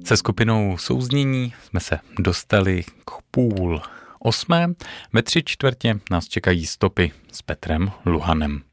Se skupinou Souznění jsme se dostali k 7:30. Ve 7:45 nás čekají stopy s Petrem Luhanem.